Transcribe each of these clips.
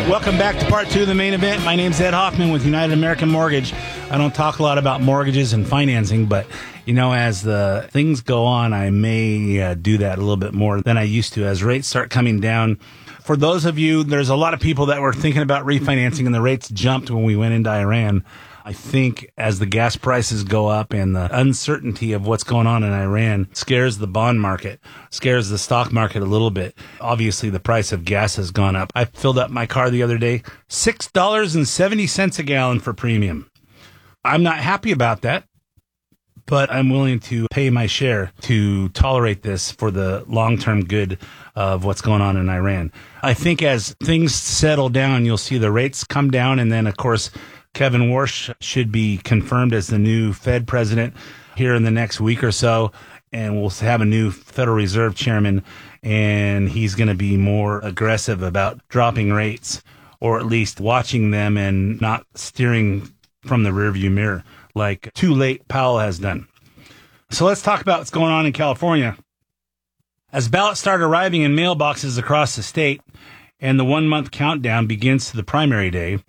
Welcome back to part two of the main event. My name's Ed Hoffman with United American Mortgage. I don't talk a lot about mortgages and financing, but, you know, as the things go on, I may do that a little bit more than I used to as rates start coming down. For those of you, there's a lot of people that were thinking about refinancing and the rates jumped when we went into Iran. I think as the gas prices go up and the uncertainty of what's going on in Iran scares the bond market, scares the stock market a little bit. Obviously, the price of gas has gone up. I filled up my car the other day, $6.70 a gallon for premium. I'm not happy about that, but I'm willing to pay my share to tolerate this for the long-term good of what's going on in Iran. I think as things settle down, you'll see the rates come down, and then, of course, Kevin Warsh should be confirmed as the new Fed president here in the next week or so, and we'll have a new Federal Reserve chairman, and he's going to be more aggressive about dropping rates, or at least watching them and not steering from the rearview mirror like too late Powell has done. So let's talk about what's going on in California. As ballots start arriving in mailboxes across the state and the 1 month countdown begins to the primary day,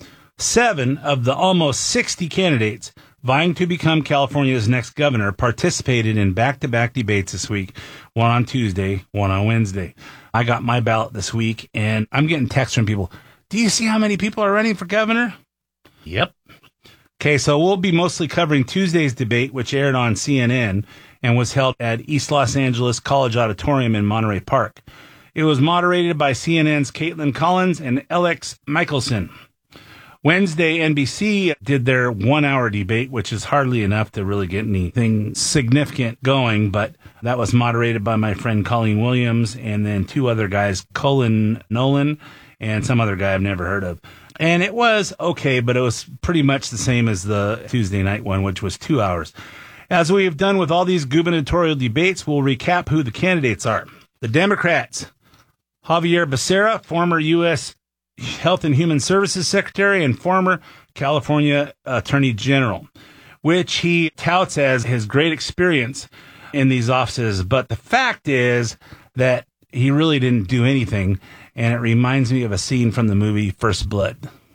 7 of the almost 60 candidates vying to become California's next governor participated in back-to-back debates this week, one on Tuesday, one on Wednesday. I got my ballot this week, and I'm getting texts from people. Do you see how many people are running for governor? Yep. Okay, so we'll be mostly covering Tuesday's debate, which aired on CNN and was held at East Los Angeles College Auditorium in Monterey Park. It was moderated by CNN's Caitlin Collins and Alex Michelson. Wednesday, NBC did their 1 hour debate, which is hardly enough to really get anything significant going, but that was moderated by my friend Colleen Williams and then 2 other guys, Colin Nolan and some other guy I've never heard of. And it was okay, but it was pretty much the same as the Tuesday night one, which was 2 hours. As we have done with all these gubernatorial debates, we'll recap who the candidates are. The Democrats, Javier Becerra, former U.S. Health and Human Services Secretary and former California Attorney General, which he touts as his great experience in these offices. But the fact is that he really didn't do anything, and it reminds me of a scene from the movie First Blood.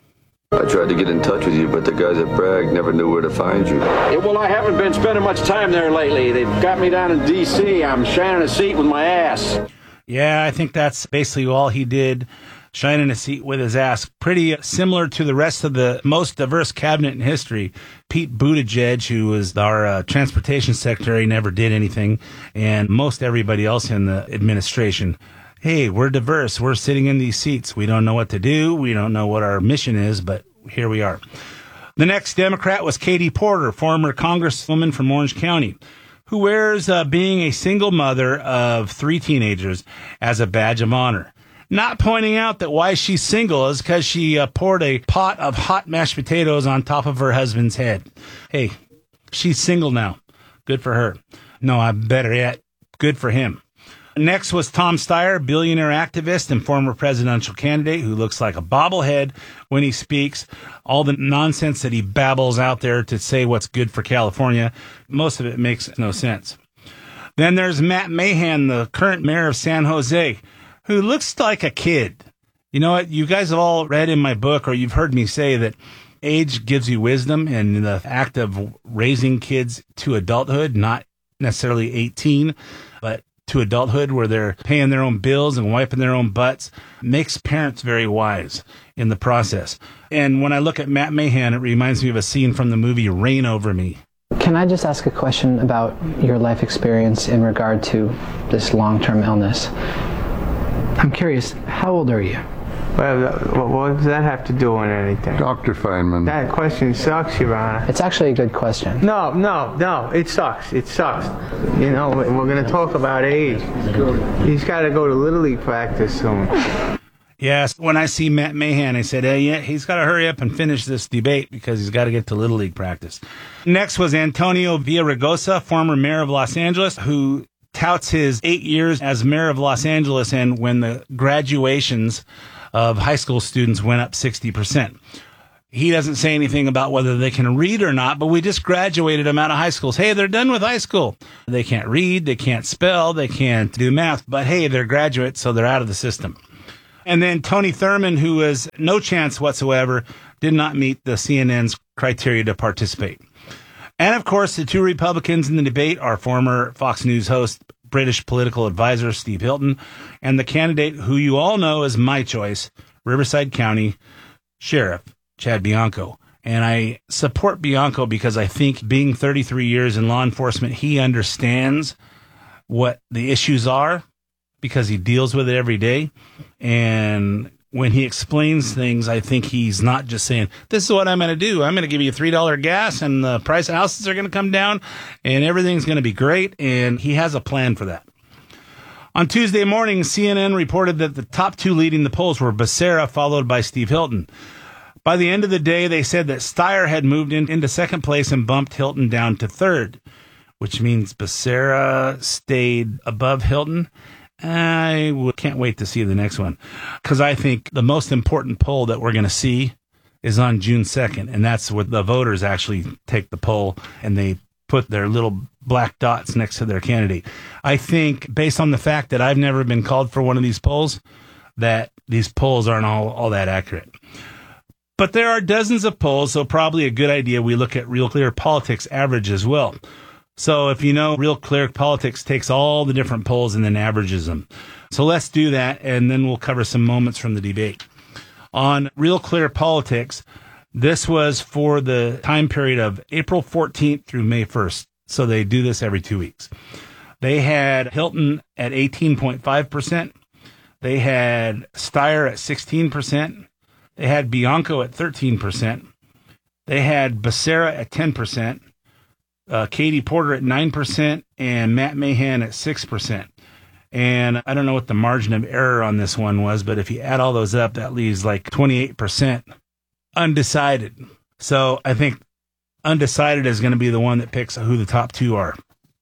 I tried to get in touch with you, but the guys at Bragg never knew where to find you. Yeah, well, I haven't been spending much time there lately. They've got me down in D.C. I'm shining a seat with my ass. Yeah, I think that's basically all he did. Shining a seat with his ass. Pretty similar to the rest of the most diverse cabinet in history. Pete Buttigieg, who was our transportation secretary, never did anything. And most everybody else in the administration. Hey, we're diverse. We're sitting in these seats. We don't know what to do. We don't know what our mission is, but here we are. The next Democrat was Katie Porter, former congresswoman from Orange County, who wears being a single mother of 3 teenagers as a badge of honor. Not pointing out that why she's single is because she poured a pot of hot mashed potatoes on top of her husband's head. Hey, she's single now. Good for her. No, better yet, good for him. Next was Tom Steyer, billionaire activist and former presidential candidate who looks like a bobblehead when he speaks. All the nonsense that he babbles out there to say what's good for California, most of it makes no sense. Then there's Matt Mahan, the current mayor of San Jose, who looks like a kid. You know what? You guys have all read in my book, or you've heard me say that age gives you wisdom, and the act of raising kids to adulthood, not necessarily 18, but to adulthood where they're paying their own bills and wiping their own butts, makes parents very wise in the process. And when I look at Matt Mahan, it reminds me of a scene from the movie Reign Over Me. Can I just ask a question about your life experience in regard to this long-term illness? I'm curious, how old are you? Well, what does that have to do with anything? Dr. Feynman. That question sucks, Your Honor. It's actually a good question. No, it sucks. It sucks. You know, we're going to talk about age. He's got to go to Little League practice soon. Yes, when I see Matt Mahan, I said, yeah, he's got to hurry up and finish this debate because he's got to get to Little League practice. Next was Antonio Villaraigosa, former mayor of Los Angeles, who touts his 8 years as mayor of Los Angeles and when the graduations of high school students went up 60%. He doesn't say anything about whether they can read or not, but we just graduated them out of high schools. Hey, they're done with high school. They can't read, they can't spell, they can't do math, but hey, they're graduates, so they're out of the system. And then Tony Thurman, who has no chance whatsoever, did not meet the CNN's criteria to participate. And of course, the two Republicans in the debate are former Fox News host, British political advisor Steve Hilton, and the candidate who you all know is my choice, Riverside County Sheriff Chad Bianco. And I support Bianco because I think, being 33 years in law enforcement, he understands what the issues are because he deals with it every day. And when he explains things, I think he's not just saying, this is what I'm going to do. I'm going to give you $3 gas and the price of houses are going to come down and everything's going to be great. And he has a plan for that. On Tuesday morning, CNN reported that the top two leading the polls were Becerra, followed by Steve Hilton. By the end of the day, they said that Steyer had moved into second place and bumped Hilton down to third, which means Becerra stayed above Hilton. I can't wait to see the next one, because I think the most important poll that we're going to see is on June 2nd, and that's where the voters actually take the poll and they put their little black dots next to their candidate. I think, based on the fact that I've never been called for one of these polls, that these polls aren't all that accurate. But there are dozens of polls, so probably a good idea we look at Real Clear Politics average as well. So if you know, Real Clear Politics takes all the different polls and then averages them. So let's do that, and then we'll cover some moments from the debate. On Real Clear Politics, this was for the time period of April 14th through May 1st. So they do this every 2 weeks. They had Hilton at 18.5%. They had Steyer at 16%. They had Bianco at 13%. They had Becerra at 10%. Katie Porter at 9%, and Matt Mahan at 6%. And I don't know what the margin of error on this one was, but if you add all those up, that leaves like 28% undecided. So I think undecided is going to be the one that picks who the top two are.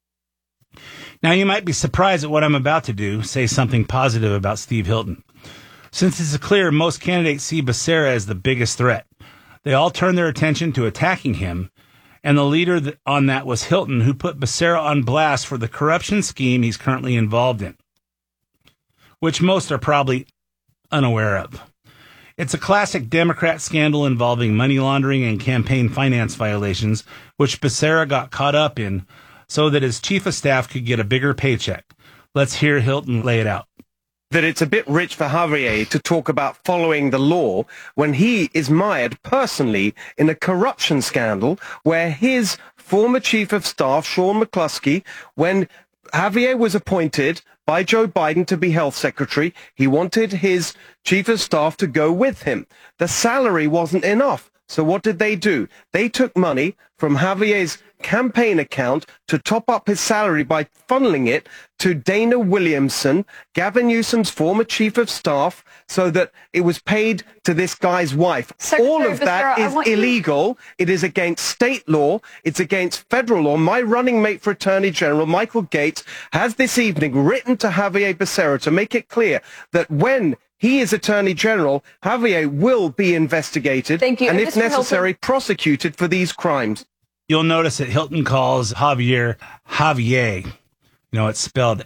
Now, you might be surprised at what I'm about to do, say something positive about Steve Hilton. Since it's clear most candidates see Becerra as the biggest threat, they all turn their attention to attacking him. And the leader on that was Hilton, who put Becerra on blast for the corruption scheme he's currently involved in, which most are probably unaware of. It's a classic Democrat scandal involving money laundering and campaign finance violations, which Becerra got caught up in so that his chief of staff could get a bigger paycheck. Let's hear Hilton lay it out. That it's a bit rich for Javier to talk about following the law when he is mired personally in a corruption scandal where his former chief of staff, Sean McCluskey, when Javier was appointed by Joe Biden to be health secretary, he wanted his chief of staff to go with him. The salary wasn't enough. So what did they do? They took money from Javier's campaign account to top up his salary by funneling it to Dana Williamson, Gavin Newsom's former chief of staff, so that it was paid to this guy's wife. All of that is illegal. It is against state law. It's against federal law. My running mate for Attorney General, Michael Gates, has this evening written to Javier Becerra to make it clear that when he is Attorney General, Javier will be investigated and, if necessary, prosecuted for these crimes. You'll notice that Hilton calls Javier. You know, it's spelled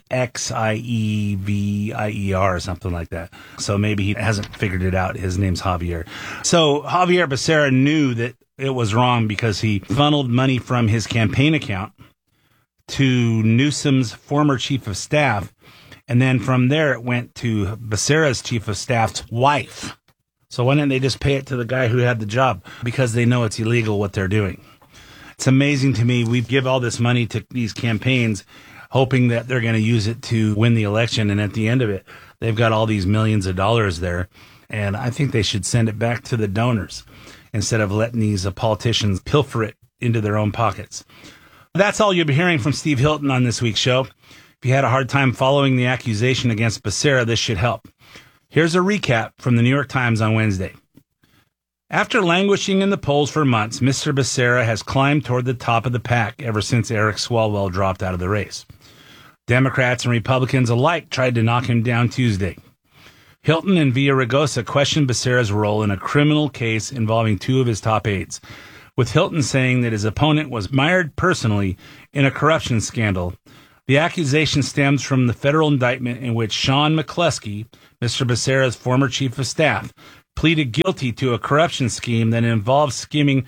Xievier or something like that. So maybe he hasn't figured it out. His name's Javier. So Javier Becerra knew that it was wrong because he funneled money from his campaign account to Newsom's former chief of staff. And then from there, it went to Becerra's chief of staff's wife. So why didn't they just pay it to the guy who had the job? Because they know it's illegal what they're doing. It's amazing to me. We give all this money to these campaigns, hoping that they're going to use it to win the election. And at the end of it, they've got all these millions of dollars there. And I think they should send it back to the donors instead of letting these politicians pilfer it into their own pockets. That's all you'll be hearing from Steve Hilton on this week's show. If you had a hard time following the accusation against Becerra, this should help. Here's a recap from the New York Times on Wednesday. After languishing in the polls for months, Mr. Becerra has climbed toward the top of the pack ever since Eric Swalwell dropped out of the race. Democrats and Republicans alike tried to knock him down Tuesday. Hilton and Villaraigosa questioned Becerra's role in a criminal case involving two of his top aides, with Hilton saying that his opponent was mired personally in a corruption scandal The accusation stems from the federal indictment in which Sean McCluskey, Mr. Becerra's former chief of staff, pleaded guilty to a corruption scheme that involved skimming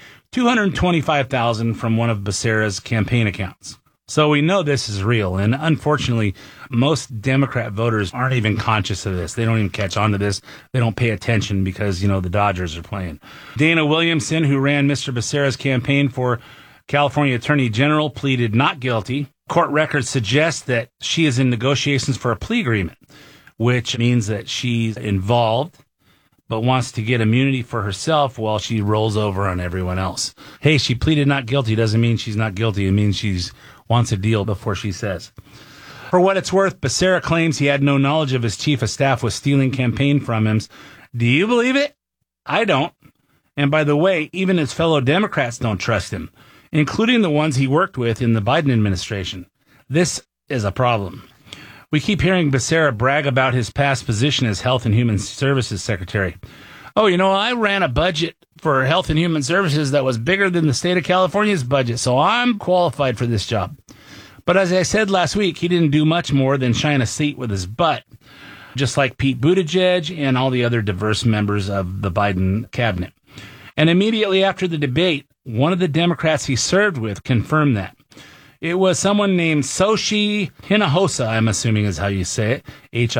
$225,000 from one of Becerra's campaign accounts. So we know this is real, and unfortunately, most Democrat voters aren't even conscious of this. They don't even catch on to this. They don't pay attention because, the Dodgers are playing. Dana Williamson, who ran Mr. Becerra's campaign for California Attorney General, pleaded not guilty. Court records suggest that she is in negotiations for a plea agreement, which means that she's involved but wants to get immunity for herself while she rolls over on everyone else. Hey, she pleaded not guilty doesn't mean she's not guilty. It means she's wants a deal before she says. For what it's worth, Becerra claims he had no knowledge of his chief of staff was stealing campaign from him. Do you believe it? I don't. And by the way, even his fellow Democrats don't trust him, including the ones he worked with in the Biden administration. This is a problem. We keep hearing Becerra brag about his past position as Health and Human Services Secretary. Oh, I ran a budget for Health and Human Services that was bigger than the state of California's budget, so I'm qualified for this job. But as I said last week, he didn't do much more than shine a seat with his butt, just like Pete Buttigieg and all the other diverse members of the Biden cabinet. And immediately after the debate, one of the Democrats he served with confirmed that. It was someone named Xochitl Hinojosa, I'm assuming is how you say it,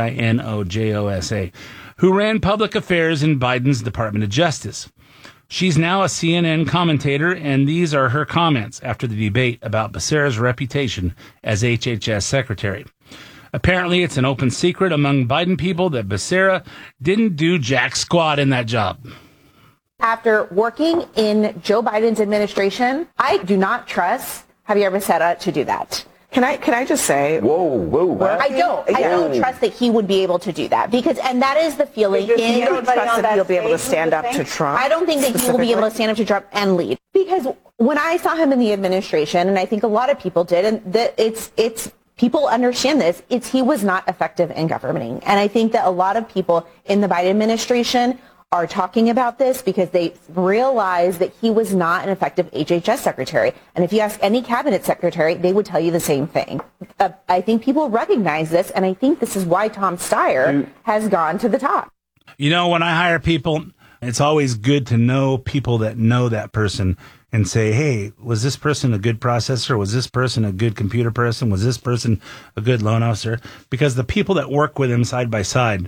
Hinojosa, who ran public affairs in Biden's Department of Justice. She's now a CNN commentator, and these are her comments after the debate about Becerra's reputation as HHS secretary. Apparently, it's an open secret among Biden people that Becerra didn't do jack squat in that job. After working in Joe Biden's administration, I do not trust Javier Becerra to do that. Can I just say? Whoa. I don't trust that he would be able to do that and that is the feeling. You don't trust that he'll be able to stand up to Trump? I don't think that he will be able to stand up to Trump and lead, because when I saw him in the administration, and I think a lot of people did, and it's people understand this, he was not effective in governing. And I think that a lot of people in the Biden administration are talking about this because they realize that he was not an effective HHS secretary. And if you ask any cabinet secretary, they would tell you the same thing. I think people recognize this, and I think this is why Tom Steyer has gone to the top. When I hire people, it's always good to know people that know that person and say, hey, was this person a good processor? Was this person a good computer person? Was this person a good loan officer? Because the people that work with him side by side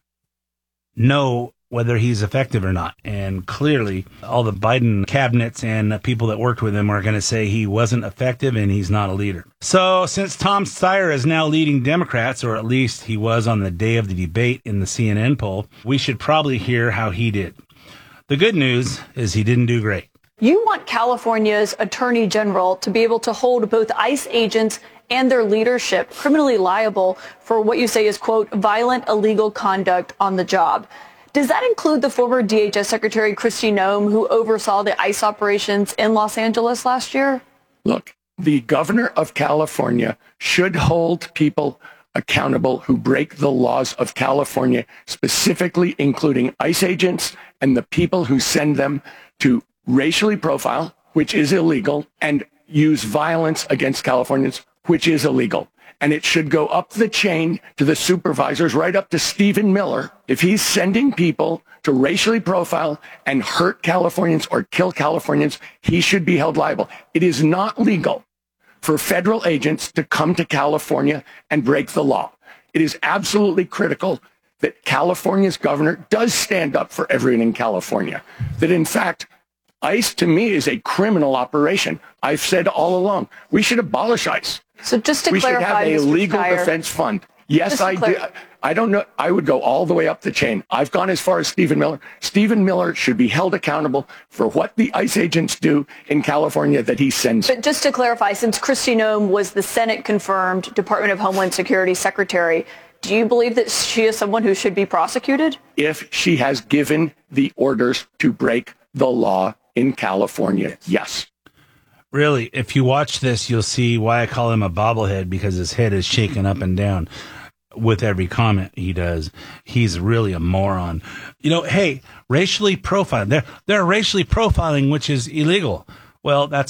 know whether he's effective or not. And clearly, all the Biden cabinets and people that worked with him are going to say he wasn't effective and he's not a leader. So since Tom Steyer is now leading Democrats, or at least he was on the day of the debate in the CNN poll, we should probably hear how he did. The good news is he didn't do great. You want California's Attorney General to be able to hold both ICE agents and their leadership criminally liable for what you say is, quote, violent illegal conduct on the job. Does that include the former DHS Secretary Kristi Noem, who oversaw the ICE operations in Los Angeles last year? Look, the governor of California should hold people accountable who break the laws of California, specifically including ICE agents and the people who send them to racially profile, which is illegal, and use violence against Californians, which is illegal. And it should go up the chain to the supervisors, right up to Stephen Miller. If he's sending people to racially profile and hurt Californians or kill Californians, he should be held liable. It is not legal for federal agents to come to California and break the law. It is absolutely critical that California's governor does stand up for everyone in California. That, in fact, ICE, to me, is a criminal operation. I've said all along, we should abolish ICE. So just to we clarify, should have a Mr. legal Steyer, defense fund. Yes, I do. I don't know. I would go all the way up the chain. I've gone as far as Stephen Miller. Stephen Miller should be held accountable for what the ICE agents do in California that he sends. But just to clarify, since Kristi Noem was the Senate-confirmed Department of Homeland Security Secretary, do you believe that she is someone who should be prosecuted? If she has given the orders to break the law in California, yes. Really, if you watch this, you'll see why I call him a bobblehead, because his head is shaking up and down with every comment he does. He's really a moron. Hey, racially profiling. They're racially profiling, which is illegal. Well, that's what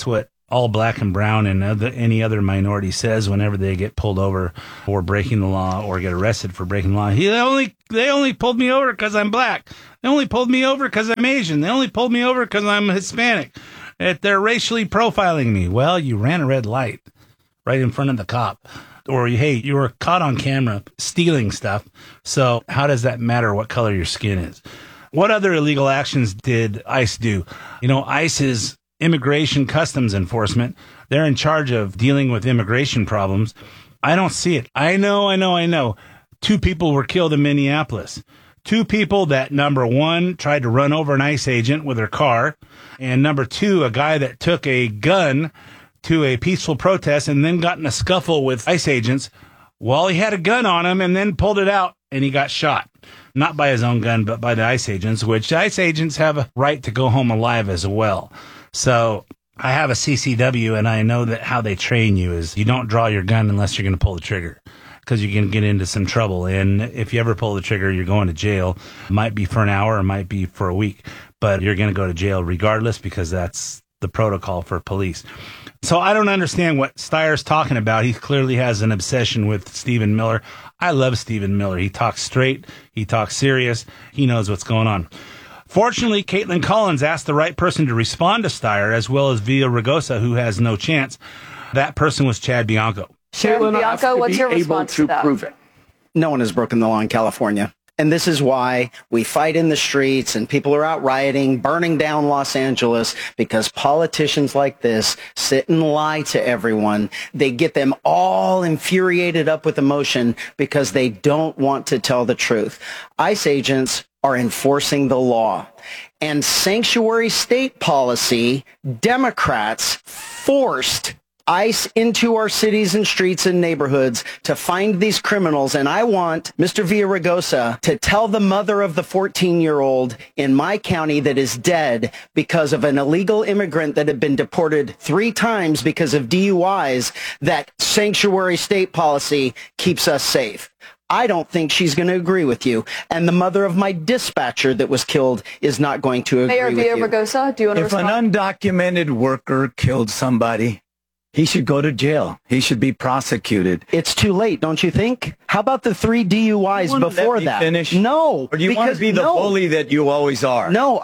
all black and brown and any other minority says whenever they get pulled over for breaking the law or get arrested for breaking the law. They only pulled me over because I'm black. They only pulled me over because I'm Asian. They only pulled me over because I'm Hispanic. They're racially profiling me. Well, you ran a red light right in front of the cop. Or, hey, you were caught on camera stealing stuff. So how does that matter what color your skin is? What other illegal actions did ICE do? ICE is Immigration Customs Enforcement. They're in charge of dealing with immigration problems. I don't see it. I know. 2 people were killed in Minneapolis. 2 people that, number 1, tried to run over an ICE agent with their car. And number 2, a guy that took a gun to a peaceful protest and then got in a scuffle with ICE agents while he had a gun on him and then pulled it out and he got shot. Not by his own gun, but by the ICE agents, which ICE agents have a right to go home alive as well. So I have a CCW and I know that how they train you is you don't draw your gun unless you're going to pull the trigger because you can get into some trouble. And if you ever pull the trigger, you're going to jail. It might be for an hour, it might be for a week, but you're going to go to jail regardless because that's the protocol for police. So I don't understand what Steyer's talking about. He clearly has an obsession with Stephen Miller. I love Stephen Miller. He talks straight. He talks serious. He knows what's going on. Fortunately, Caitlin Collins asked the right person to respond to Steyer, as well as Villaraigosa, who has no chance. That person was Chad Bianco. Chad Bianco, what's your response to that? Prove it. No one has broken the law in California. And this is why we fight in the streets and people are out rioting, burning down Los Angeles, because politicians like this sit and lie to everyone. They get them all infuriated up with emotion because they don't want to tell the truth. ICE agents are enforcing the law. And sanctuary state policy, Democrats forced ICE into our cities and streets and neighborhoods to find these criminals. And I want Mr. Villaraigosa to tell the mother of the 14-year-old in my county that is dead because of an illegal immigrant that had been deported 3 times because of DUIs that sanctuary state policy keeps us safe. I don't think she's going to agree with you. And the mother of my dispatcher that was killed is not going to agree with you. Mayor Villaraigosa, do you want to respond? If an undocumented worker killed somebody, he should go to jail. He should be prosecuted. It's too late, don't you think? How about the 3 DUIs before that? Finish? No. Or do you want to be the bully that you always are? No,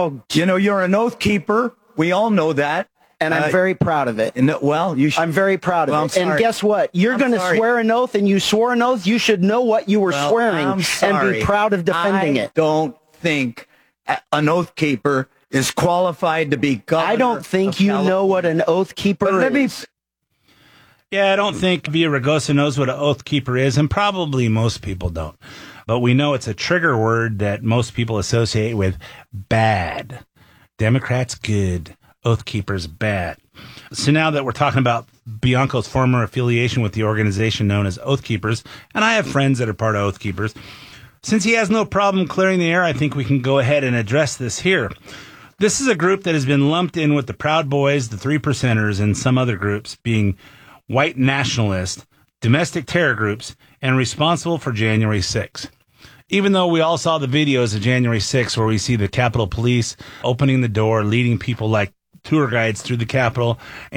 you're an oath keeper. We all know that. And I'm very proud of it. Well, you should. I'm very proud of it. And guess what? You're going to swear an oath, and you swore an oath. You should know what you were swearing and be proud of defending it. I don't think an oath keeper is qualified to be governor. I don't think you know what an oath keeper is. Yeah, I don't think Villaraigosa knows what an oath keeper is, and probably most people don't. But we know it's a trigger word that most people associate with bad. Democrats, good. Oath keepers, bad. So now that we're talking about Bianco's former affiliation with the organization known as Oath Keepers, and I have friends that are part of Oath Keepers, since he has no problem clearing the air, I think we can go ahead and address this here. This is a group that has been lumped in with the Proud Boys, the 3 Percenters, and some other groups, being white nationalist, domestic terror groups, and responsible for January 6th. Even though we all saw the videos of January 6th where we see the Capitol Police opening the door, leading people like tour guides through the Capitol,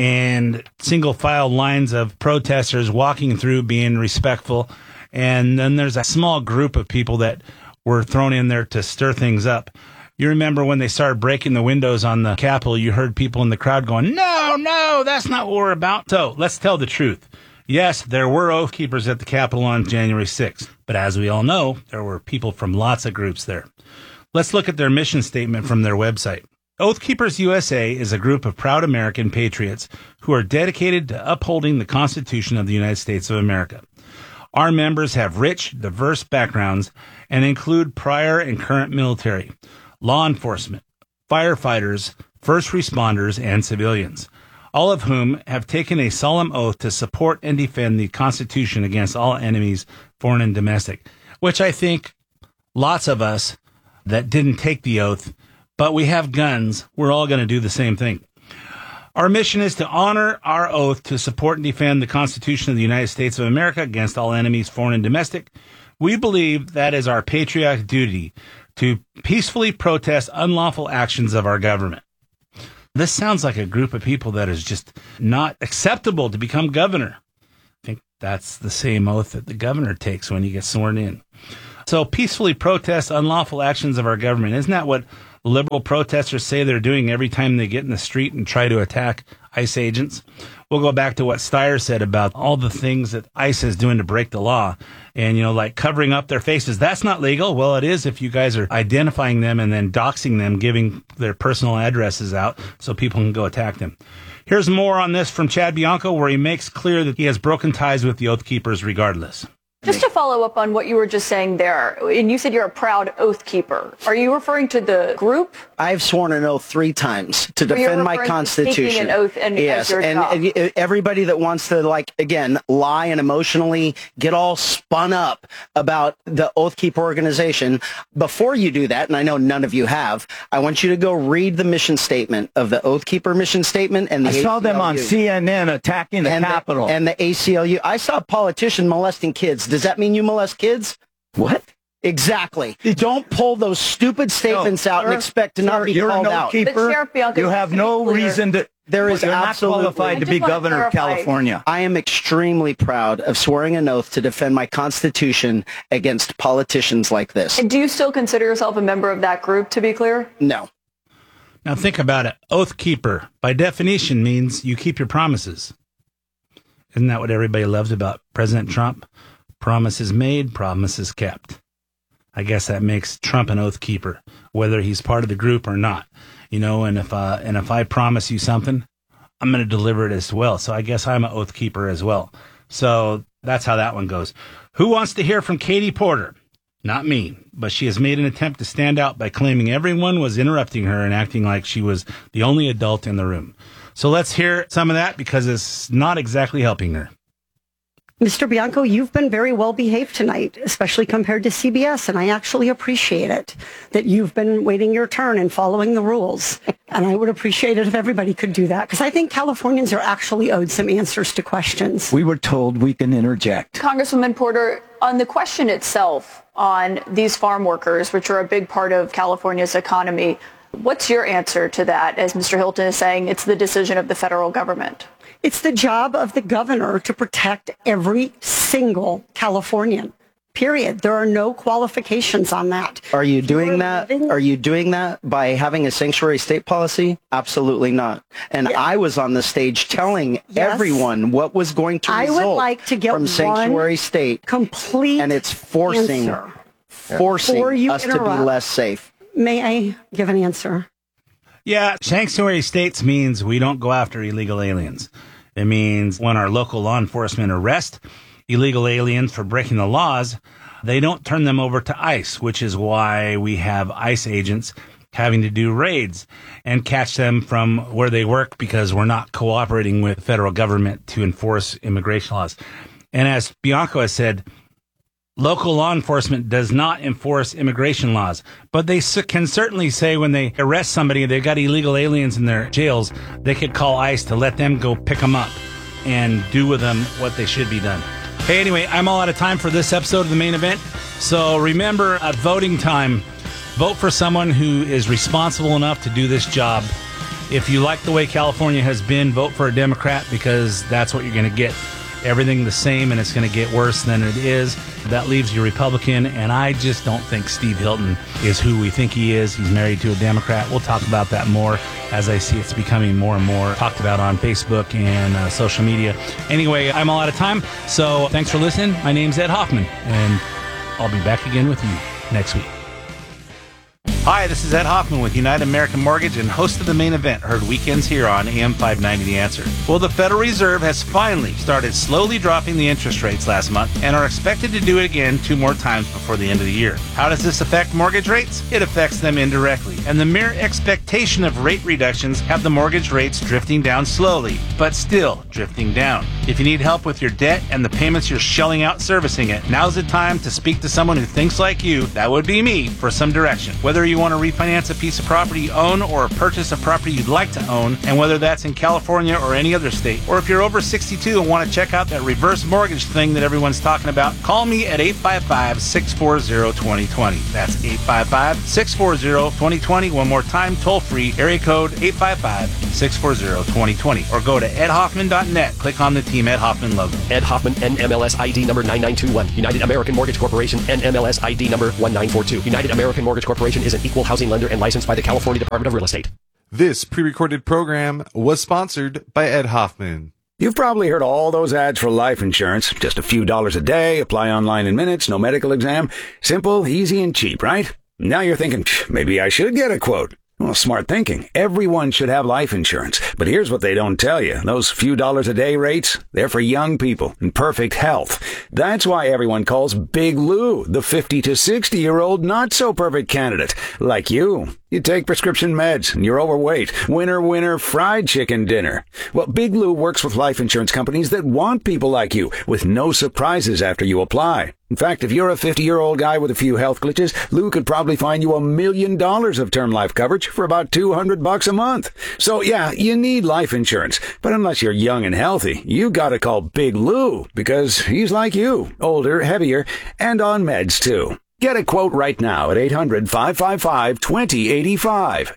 and single file lines of protesters walking through being respectful. And then there's a small group of people that were thrown in there to stir things up. You remember when they started breaking the windows on the Capitol, you heard people in the crowd going, no, that's not what we're about. So let's tell the truth. Yes, there were Oath Keepers at the Capitol on January 6th, but as we all know, there were people from lots of groups there. Let's look at their mission statement from their website. Oath Keepers USA is a group of proud American patriots who are dedicated to upholding the Constitution of the United States of America. Our members have rich, diverse backgrounds and include prior and current military, law enforcement, firefighters, first responders, and civilians, all of whom have taken a solemn oath to support and defend the Constitution against all enemies, foreign and domestic, which I think lots of us that didn't take the oath, but we have guns, we're all going to do the same thing. Our mission is to honor our oath to support and defend the Constitution of the United States of America against all enemies, foreign and domestic. We believe that is our patriotic duty to peacefully protest unlawful actions of our government. This sounds like a group of people that is just not acceptable to become governor. I think that's the same oath that the governor takes when he gets sworn in. So peacefully protest unlawful actions of our government. Isn't that what liberal protesters say they're doing every time they get in the street and try to attack ICE agents? We'll go back to what Steyer said about all the things that ICE is doing to break the law. And, like covering up their faces. That's not legal. Well, it is if you guys are identifying them and then doxing them, giving their personal addresses out so people can go attack them. Here's more on this from Chad Bianco, where he makes clear that he has broken ties with the Oath Keepers regardless. Just to follow up on what you were just saying there, and you said you're a proud oath keeper. Are you referring to the group? I've sworn an oath 3 times to defend my Constitution. Taking an oath and yes, and everybody that wants to, again, lie and emotionally get all spun up about the Oath Keeper organization, before you do that, and I know none of you have, I want you to go read the mission statement of the Oath Keeper mission statement and the I saw them on CNN attacking the Capitol. And the ACLU. I saw a politician molesting kids. Does that mean you molest kids? What? Exactly. Don't pull those stupid statements out and expect to not be called out. You're an oath keeper. You have no reason to. There is you're absolutely not qualified to be governor of California. I am extremely proud of swearing an oath to defend my Constitution against politicians like this. And do you still consider yourself a member of that group, to be clear? No. Now think about it. Oath keeper, by definition, means you keep your promises. Isn't that what everybody loves about President Trump? Promises made, promises kept. I guess that makes Trump an oath keeper, whether he's part of the group or not. And if I promise you something, I'm going to deliver it as well. So I guess I'm an oath keeper as well. So that's how that one goes. Who wants to hear from Katie Porter? Not me, but she has made an attempt to stand out by claiming everyone was interrupting her and acting like she was the only adult in the room. So let's hear some of that because it's not exactly helping her. Mr. Bianco, you've been very well behaved tonight, especially compared to CBS, and I actually appreciate it that you've been waiting your turn and following the rules. And I would appreciate it if everybody could do that, because I think Californians are actually owed some answers to questions. We were told we can interject. Congresswoman Porter, on the question itself on these farm workers, which are a big part of California's economy, what's your answer to that? As Mr. Hilton is saying, it's the decision of the federal government. It's the job of the governor to protect every single Californian, period. There are no qualifications on that. Are you doing that? Are you doing that by having a sanctuary state policy? Absolutely not. And I was on the stage telling everyone what was going to result I would like to get from sanctuary state. Complete and it's forcing us to be less safe. May I give an answer? Yeah, sanctuary states means we don't go after illegal aliens. It means when our local law enforcement arrest illegal aliens for breaking the laws, they don't turn them over to ICE, which is why we have ICE agents having to do raids and catch them from where they work because we're not cooperating with the federal government to enforce immigration laws. And as Bianco has said, local law enforcement does not enforce immigration laws, but they can certainly say when they arrest somebody, they've got illegal aliens in their jails, they could call ICE to let them go pick them up and do with them what they should be done. Hey, anyway, I'm all out of time for this episode of The Main Event. So remember, at voting time, vote for someone who is responsible enough to do this job. If you like the way California has been, vote for a Democrat because that's what you're going to get. Everything the same, and it's going to get worse than it is. That leaves you Republican, and I just don't think Steve Hilton is who we think he is. He's married to a Democrat. We'll talk about that more as I see it's becoming more and more talked about on Facebook and social media. Anyway, I'm all out of time, so thanks for listening. My name's Ed Hoffman, and I'll be back again with you next week. Hi, this is Ed Hoffman with United American Mortgage and host of The Main Event, heard weekends here on AM 590 The Answer. Well, the Federal Reserve has finally started slowly dropping the interest rates last month and are expected to do it again 2 more times before the end of the year. How does this affect mortgage rates? It affects them indirectly, and the mere expectation of rate reductions have the mortgage rates drifting down slowly, but still drifting down. If you need help with your debt and the payments you're shelling out servicing it, now's the time to speak to someone who thinks like you, that would be me, for some direction. Whether you you want to refinance a piece of property you own or purchase a property you'd like to own, and whether that's in California or any other state. Or if you're over 62 and want to check out that reverse mortgage thing that everyone's talking about, call me at 855-640-2020. That's 855-640-2020. One more time, toll free, area code 855-640-2020. Or go to edhoffman.net. Click on the Team Ed Hoffman logo. Ed Hoffman, NMLS ID number 9921. United American Mortgage Corporation, NMLS ID number 1942. United American Mortgage Corporation is an equal housing lender and licensed by the California Department of Real Estate. This pre-recorded program was sponsored by Ed Hoffman. You've probably heard all those ads for life insurance. Just a few dollars a day, apply online in minutes, no medical exam. Simple, easy, and cheap, right? Now you're thinking, maybe I should get a quote. Well, smart thinking. Everyone should have life insurance. But here's what they don't tell you. Those few dollars a day rates, they're for young people in perfect health. That's why everyone calls Big Lou the 50 to 60-year-old not-so-perfect candidate. Like you. You take prescription meds and you're overweight. Winner, winner, fried chicken dinner. Well, Big Lou works with life insurance companies that want people like you with no surprises after you apply. In fact, if you're a 50-year-old guy with a few health glitches, Lou could probably find you $1 million of term life coverage for about $200 a month. So yeah, you need life insurance. But unless you're young and healthy, you gotta call Big Lou because he's like you, older, heavier, and on meds too. Get a quote right now at 800-555-2085,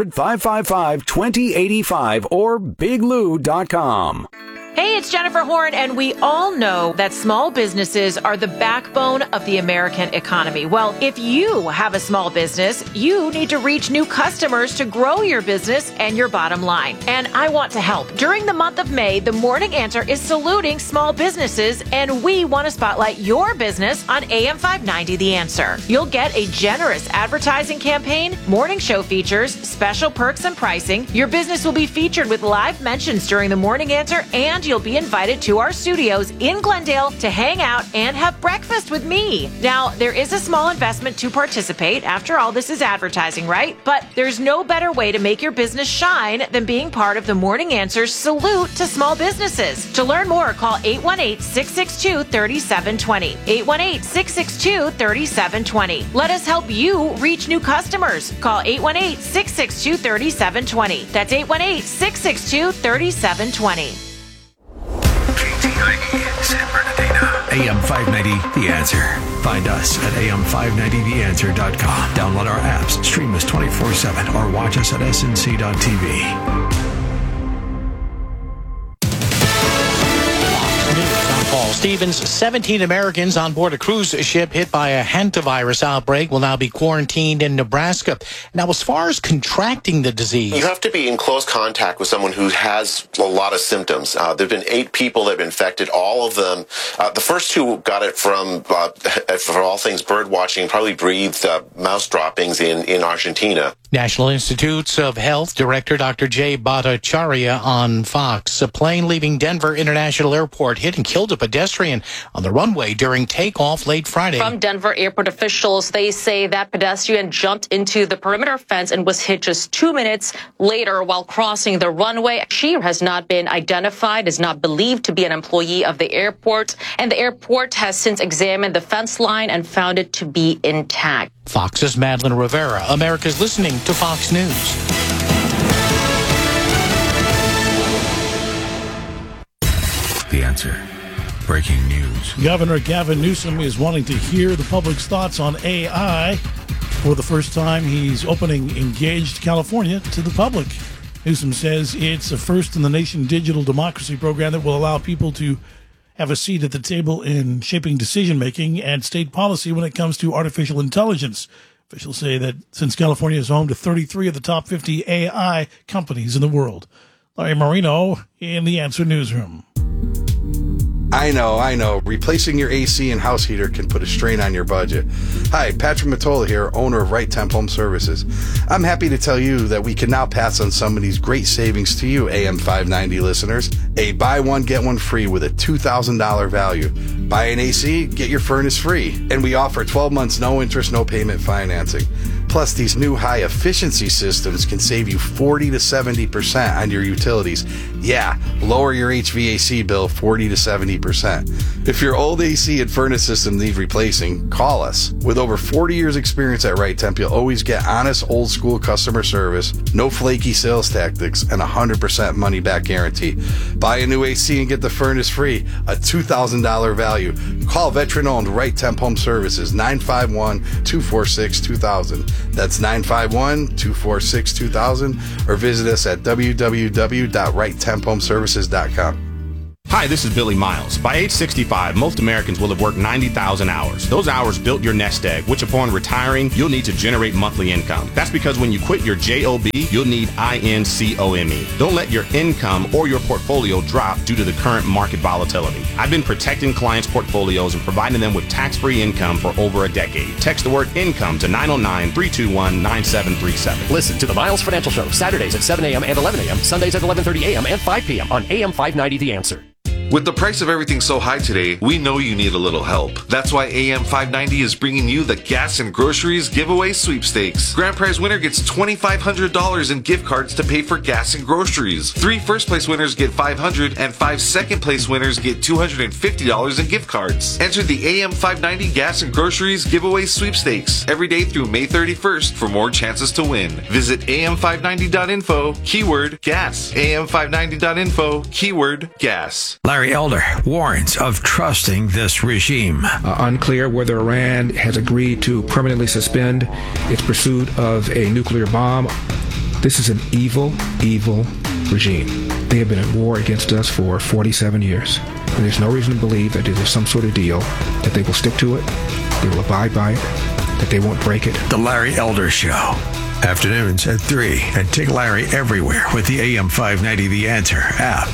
800-555-2085, or biglou.com. Hey, it's Jennifer Horn, and we all know that small businesses are the backbone of the American economy. Well, if you have a small business, you need to reach new customers to grow your business and your bottom line. And I want to help. During the month of May, The Morning Answer is saluting small businesses, and we want to spotlight your business on AM 590 The Answer. You'll get a generous advertising campaign, morning show features, special perks and pricing. Your business will be featured with live mentions during The Morning Answer, and you'll be invited to our studios in Glendale to hang out and have breakfast with me. Now, there is a small investment to participate. After all, this is advertising, right? But there's no better way to make your business shine than being part of The Morning Answer's salute to small businesses. To learn more, call 818-662-3720. 818-662-3720. Let us help you reach new customers. Call 818-662-3720. That's 818-662-3720. San Bernardino. AM 590, The Answer. Find us at am590theanswer.com. Download our apps, stream us 24/7, or watch us at snc.tv. Paul Stevens, 17 Americans on board a cruise ship hit by a hantavirus outbreak will now be quarantined in Nebraska. Now, as far as contracting the disease, you have to be in close contact with someone who has a lot of symptoms. There have been 8 people that have been infected. All of them, the first 2 got it from, for all things bird watching, probably breathed mouse droppings in Argentina. National Institutes of Health Director Dr. Jay Bhattacharya on Fox. A plane leaving Denver International Airport hit and killed a pedestrian on the runway during takeoff late Friday. From Denver airport officials, they say that pedestrian jumped into the perimeter fence and was hit just 2 minutes later while crossing the runway. She has not been identified, is not believed to be an employee of the airport, and the airport has since examined the fence line and found it to be intact. Fox's Madeline Rivera. America's listening to Fox News. The Answer. Breaking news. Governor Gavin Newsom is wanting to hear the public's thoughts on AI. For the first time, he's opening Engaged California to the public. Newsom says it's a first-in-the-nation digital democracy program that will allow people to have a seat at the table in shaping decision-making and state policy when it comes to artificial intelligence. Officials say that since California is home to 33 of the top 50 AI companies in the world. Larry Marino in the Answer Newsroom. I know. Replacing your AC and house heater can put a strain on your budget. Hi, Patrick Matola here, owner of Right Temp Home Services. I'm happy to tell you that we can now pass on some of these great savings to you, AM 590 listeners. A buy one, get one free with a $2,000 value. Buy an AC, get your furnace free. And we offer 12 months, no interest, no payment financing. Plus, these new high-efficiency systems can save you 40 to 70% on your utilities. Yeah, lower your HVAC bill 40 to 70%. If your old AC and furnace system need replacing, call us. With over 40 years experience at Right Temp, you'll always get honest, old-school customer service, no flaky sales tactics, and 100% money-back guarantee. Buy a new AC and get the furnace free, a $2,000 value. Call veteran-owned Right Temp Home Services, 951-246-2000. That's 951-246-2000, or visit us at www.righttemphomeservices.com. Hi, this is Billy Miles. By age 65, most Americans will have worked 90,000 hours. Those hours built your nest egg, which upon retiring, you'll need to generate monthly income. That's because when you quit your JOB, you'll need INCOME. Don't let your income or your portfolio drop due to the current market volatility. I've been protecting clients' portfolios and providing them with tax-free income for over a decade. Text the word income to 909-321-9737. Listen to the Miles Financial Show, Saturdays at 7 a.m. and 11 a.m., Sundays at 11:30 a.m. and 5 p.m. on AM 590 The Answer. With the price of everything so high today, we know you need a little help. That's why AM 590 is bringing you the Gas and Groceries Giveaway Sweepstakes. Grand prize winner gets $2,500 in gift cards to pay for gas and groceries. 3 first-place winners get $500, and 5 second-place winners get $250 in gift cards. Enter the AM 590 Gas and Groceries Giveaway Sweepstakes every day through May 31st for more chances to win. Visit am590.info, keyword gas. am590.info, keyword gas. Larry Elder warns of trusting this regime. Unclear whether Iran has agreed to permanently suspend its pursuit of a nuclear bomb. This is an evil, evil regime. They have been at war against us for 47 years. And there's no reason to believe that there's some sort of deal, that they will stick to it, they will abide by it, that they won't break it. The Larry Elder Show. Afternoons at 3. And take Larry everywhere with the AM 590 The Answer app.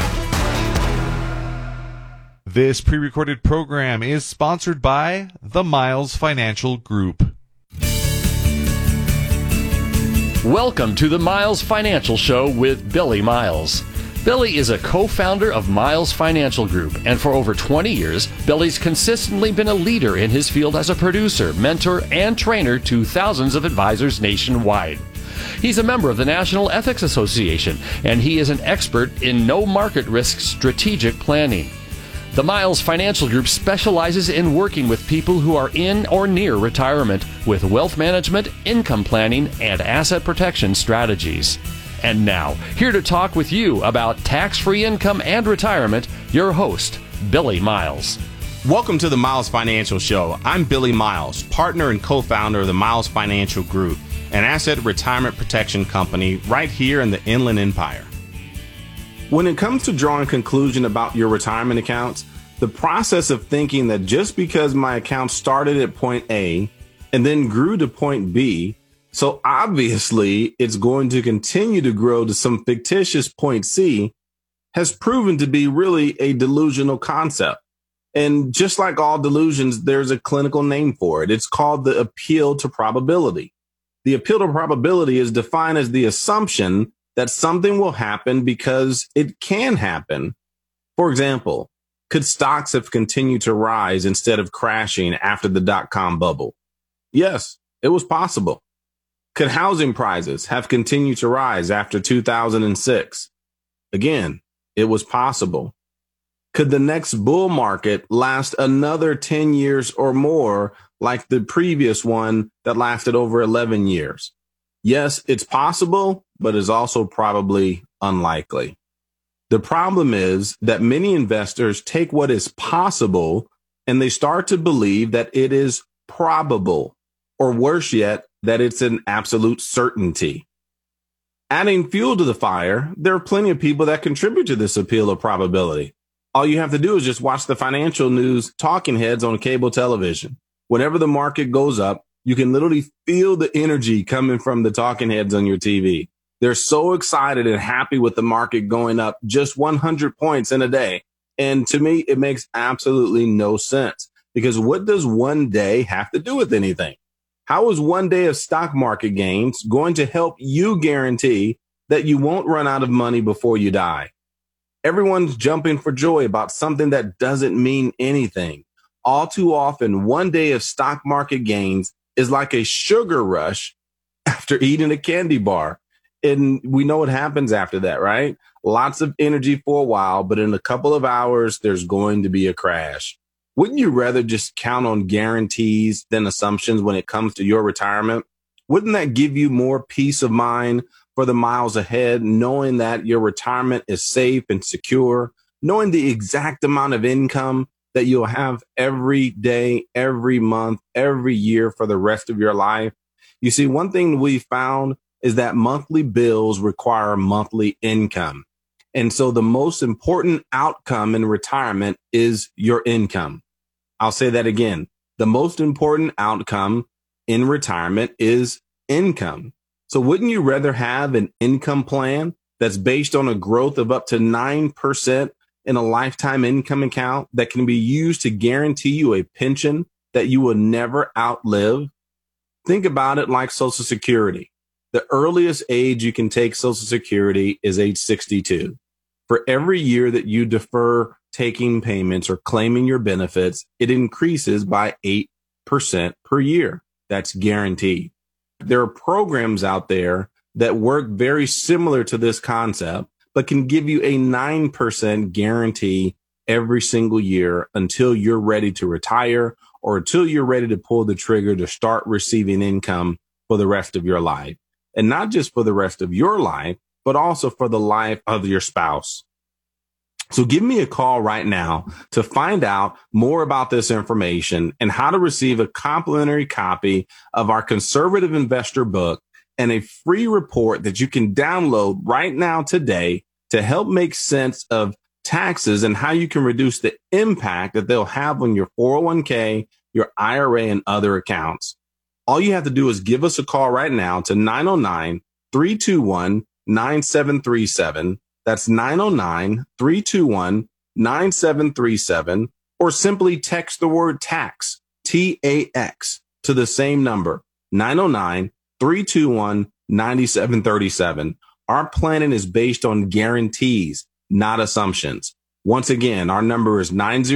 This pre-recorded program is sponsored by the Miles Financial Group. Welcome to the Miles Financial Show with Billy Miles. Billy is a co-founder of Miles Financial Group, and for over 20 years, Billy's consistently been a leader in his field as a producer, mentor, and trainer to thousands of advisors nationwide. He's a member of the National Ethics Association, and he is an expert in no market risk strategic planning. The Miles Financial Group specializes in working with people who are in or near retirement with wealth management, income planning, and asset protection strategies. And now, here to talk with you about tax-free income and retirement, your host, Billy Miles. Welcome to the Miles Financial Show. I'm Billy Miles, partner and co-founder of the Miles Financial Group, an asset retirement protection company right here in the Inland Empire. When it comes to drawing a conclusion about your retirement accounts, the process of thinking that just because my account started at point A and then grew to point B, so obviously it's going to continue to grow to some fictitious point C, has proven to be really a delusional concept. And just like all delusions, there's a clinical name for it. It's called the appeal to probability. The appeal to probability is defined as the assumption that something will happen because it can happen. For example, could stocks have continued to rise instead of crashing after the dot-com bubble? Yes, it was possible. Could housing prices have continued to rise after 2006? Again, it was possible. Could the next bull market last another 10 years or more like the previous one that lasted over 11 years? Yes, it's possible, but is also probably unlikely. The problem is that many investors take what is possible and they start to believe that it is probable, or worse yet, that it's an absolute certainty. Adding fuel to the fire, there are plenty of people that contribute to this appeal of probability. All you have to do is just watch the financial news talking heads on cable television. Whenever the market goes up, you can literally feel the energy coming from the talking heads on your TV. They're so excited and happy with the market going up just 100 points in a day. And to me, it makes absolutely no sense, because what does one day have to do with anything? How is one day of stock market gains going to help you guarantee that you won't run out of money before you die? Everyone's jumping for joy about something that doesn't mean anything. All too often, one day of stock market gains is like a sugar rush after eating a candy bar. And we know what happens after that, right? Lots of energy for a while, but in a couple of hours, there's going to be a crash. Wouldn't you rather just count on guarantees than assumptions when it comes to your retirement? Wouldn't that give you more peace of mind for the miles ahead, knowing that your retirement is safe and secure, knowing the exact amount of income that you'll have every day, every month, every year for the rest of your life? You see, one thing we found is that monthly bills require monthly income. And so the most important outcome in retirement is your income. I'll say that again. The most important outcome in retirement is income. So wouldn't you rather have an income plan that's based on a growth of up to 9% in a lifetime income account that can be used to guarantee you a pension that you will never outlive? Think about it like Social Security. The earliest age you can take Social Security is age 62. For every year that you defer taking payments or claiming your benefits, it increases by 8% per year. That's guaranteed. There are programs out there that work very similar to this concept, but can give you a 9% guarantee every single year until you're ready to retire or until you're ready to pull the trigger to start receiving income for the rest of your life. And not just for the rest of your life, but also for the life of your spouse. So give me a call right now to find out more about this information and how to receive a complimentary copy of our Conservative Investor book and a free report that you can download right now today to help make sense of taxes and how you can reduce the impact that they'll have on your 401k, your IRA, and other accounts. All you have to do is give us a call right now to 909-321-9737. That's 909-321-9737, or simply text the word tax, TAX, to the same number, 909-321-9737. Our planning is based on guarantees, not assumptions. Once again, our number is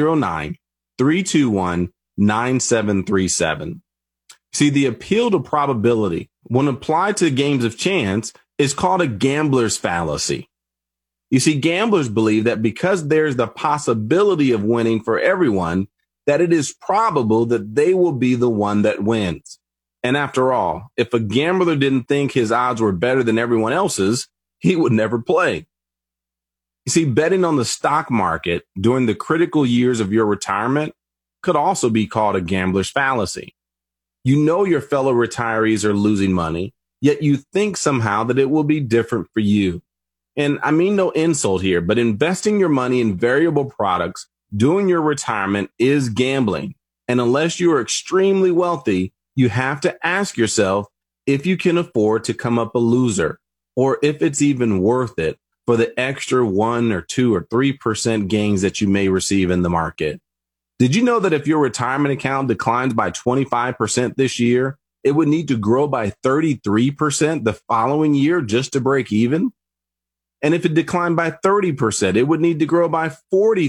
909-321-9737. See, the appeal to probability, when applied to games of chance, is called a gambler's fallacy. You see, gamblers believe that because there's the possibility of winning for everyone, that it is probable that they will be the one that wins. And after all, if a gambler didn't think his odds were better than everyone else's, he would never play. You see, betting on the stock market during the critical years of your retirement could also be called a gambler's fallacy. You know your fellow retirees are losing money, yet you think somehow that it will be different for you. And I mean no insult here, but investing your money in variable products during your retirement is gambling. And unless you are extremely wealthy, you have to ask yourself if you can afford to come up a loser, or if it's even worth it for the extra 1 or 2 or 3% gains that you may receive in the market. Did you know that if your retirement account declines by 25% this year, it would need to grow by 33% the following year just to break even? And if it declined by 30%, it would need to grow by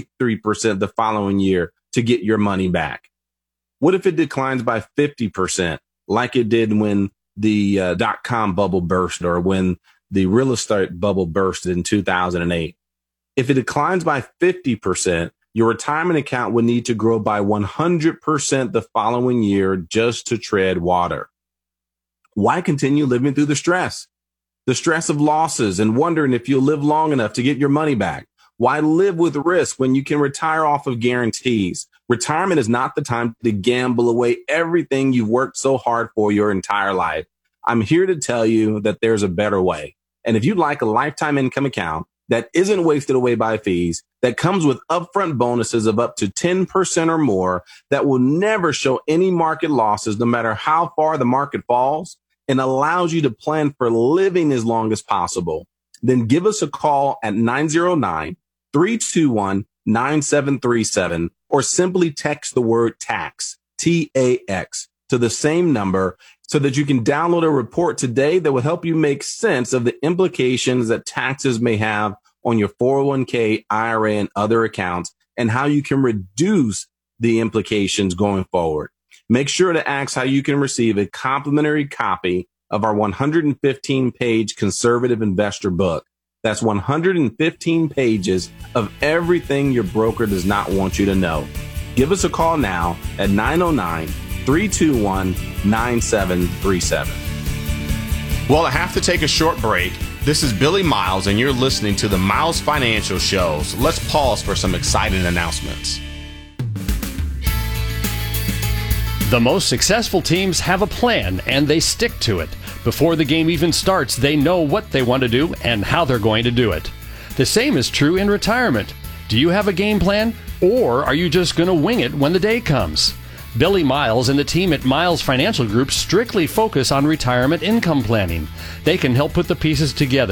43% the following year to get your money back. What if it declines by 50%, like it did when the dot-com bubble burst or when the real estate bubble burst in 2008? If it declines by 50%, your retirement account would need to grow by 100% the following year just to tread water. Why continue living through the stress of losses and wondering if you'll live long enough to get your money back? Why live with risk when you can retire off of guarantees? Retirement is not the time to gamble away everything you've worked so hard for your entire life. I'm here to tell you that there's a better way. And if you'd like a lifetime income account that isn't wasted away by fees, that comes with upfront bonuses of up to 10% or more, that will never show any market losses no matter how far the market falls, and allows you to plan for living as long as possible, then give us a call at 909-321-9737 or simply text the word tax, TAX, to the same number so that you can download a report today that will help you make sense of the implications that taxes may have on your 401k, IRA, and other accounts, and how you can reduce the implications going forward. Make sure to ask how you can receive a complimentary copy of our 115-page conservative investor book. That's 115 pages of everything your broker does not want you to know. Give us a call now at 909-321-9737. Well, I have to take a short break. This is Billy Miles, and you're listening to the Miles Financial Show. So let's pause for some exciting announcements. The most successful teams have a plan, and they stick to it. Before the game even starts, they know what they want to do and how they're going to do it. The same is true in retirement. Do you have a game plan, or are you just going to wing it when the day comes? Billy Miles and the team at Miles Financial Group strictly focus on retirement income planning. They can help put the pieces together